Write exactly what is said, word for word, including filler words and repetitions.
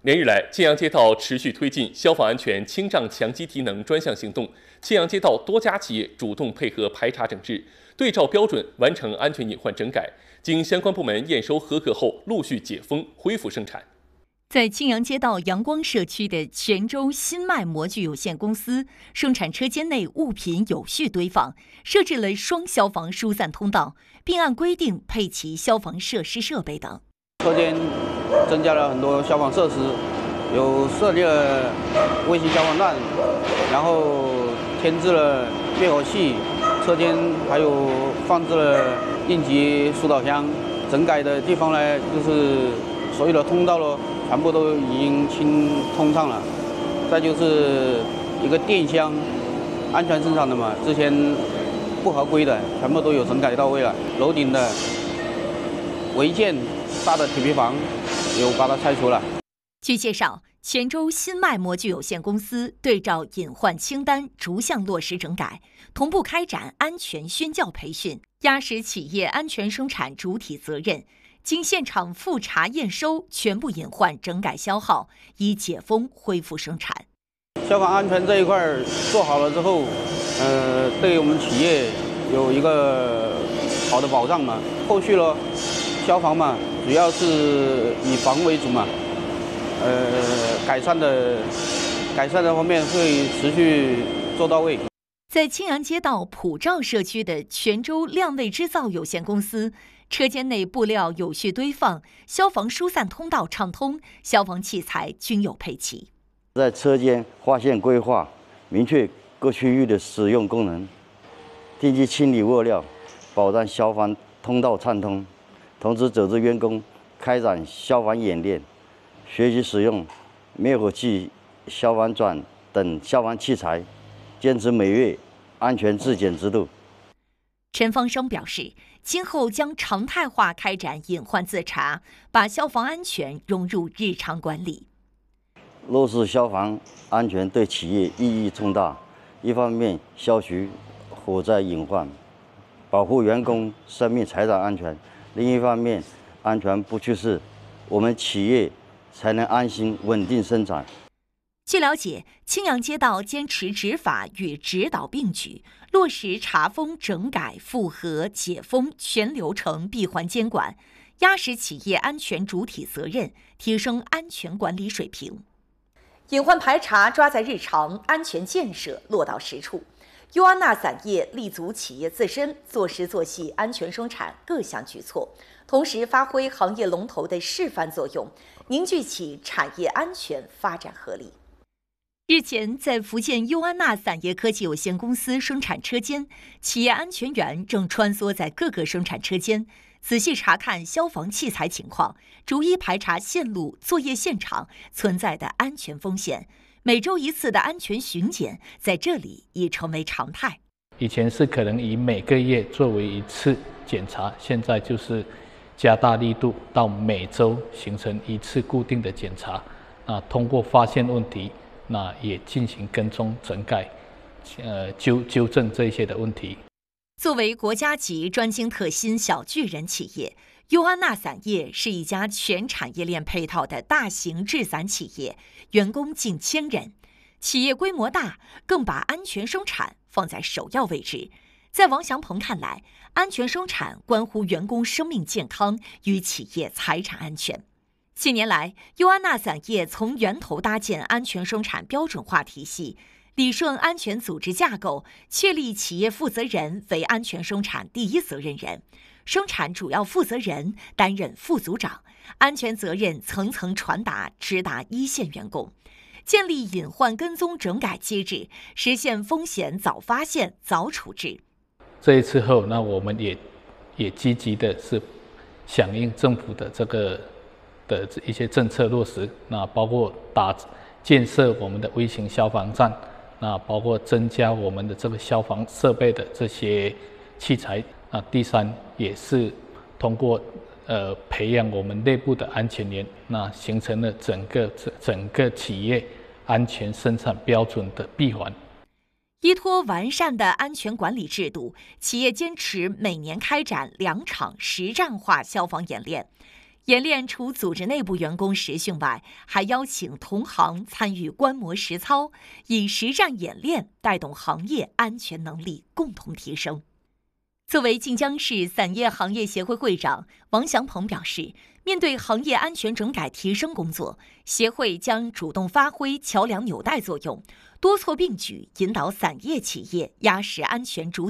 连日来，庆阳街道持续推进消防安全清障强基提能专项行动。庆阳街道多家企业主动配合排查整治，对照标准完成安全隐患整改，经相关部门验收合格后，陆续解封恢复生产。 在庆阳街道阳光社区的泉州新迈模具有限公司，生产车间内物品有序堆放，设置了双消防疏散通道，并按规定配齐消防设施设备等。 车间增加了很多消防设施，有设立了微型消防站，然后添置了灭火器，车间还有放置了应急疏导箱。整改的地方呢，就是所有的通道咯，全部都已经清通畅了。再就是一个电箱，安全生产的嘛，之前不合规的全部都有整改到位了。楼顶的违建大的铁皮房有把它拆除了。 据介绍，泉州新迈模具有限公司对照隐患清单，逐项落实整改，同步开展安全宣教培训，压实企业安全生产主体责任。经现场复查验收，全部隐患整改消耗，已解封恢复生产。 消防安全这一块做好了之后，呃，对于我们企业有一个好的保障嘛。后续咯，消防嘛，主要是以防为主嘛。呃，改善的改善的方面会持续做到位。 在庆阳街道普照社区的泉州亮卫织造有限公司，车间内布料有序堆放，消防疏散通道畅通，消防器材均有配齐。 在车间划线规划，明确各区域的使用功能，定期清理物料，保障消防通道畅通。同时组织员工开展消防演练，学习使用灭火器、消防转等消防器材，坚持每月安全自检制度。 陈方生表示，今后将常态化开展隐患自查，把消防安全融入日常管理。 落实消防安全对企业意义重大，一方面消除火灾隐患，保护员工生命财产安全；另一方面，安全不去事，我们企业才能安心稳定生产。 据了解，庆阳街道坚持执法与指导并举，落实查封、整改、复核、解封全流程闭环监管，压实企业安全主体责任，提升安全管理水平。隐患排查抓在日常，安全建设落到实处。优安娜伞业立足企业自身，做实做细安全生产各项举措，同时发挥行业龙头的示范作用，凝聚起产业安全发展合力。日前，在福建优安娜伞业科技有限公司生产车间，企业安全员正穿梭在各个生产车间，仔细查看消防器材情况，逐一排查线路、作业现场存在的安全风险。每周一次的安全巡检，在这里已成为常态。 以前是可能以每个月作为一次检查，现在就是加大力度，到每周形成一次固定的检查。啊，通过发现问题，那也进行跟踪整改，呃，纠纠正这些的问题。 作为国家级专精特新小巨人企业，优安娜伞业是一家全产业链配套的大型制伞企业，员工近千人。企业规模大，更把安全生产放在首要位置。在王祥鹏看来，安全生产关乎员工生命健康与企业财产安全。近年来，优安娜伞业从源头搭建安全生产标准化体系，理顺安全组织架构，确立企业负责人为安全生产第一责任人，生产主要负责人担任副组长，安全责任层层传达，直达一线员工，建立隐患跟踪整改机制，实现风险早发现、早处置。 这一次后，那我们也也积极的是响应政府的这个的一些政策落实，那包括打建设我们的微型消防站，那包括增加我们的这个消防设备的这些器材。那第三也是通过呃培养我们内部的安全员，那形成了整个整个企业安全生产标准的闭环。 依托完善的安全管理制度，企业坚持每年开展两场实战化消防演练。 演练除组织内部员工实训外，还邀请同行参与观摩实操，以实战演练带动行业安全能力共同提升。作为晋江市伞业行业协会会长，王祥鹏表示，面对行业安全整改提升工作，协会将主动发挥桥梁纽带作用，多措并举，引导伞业企业压实安全主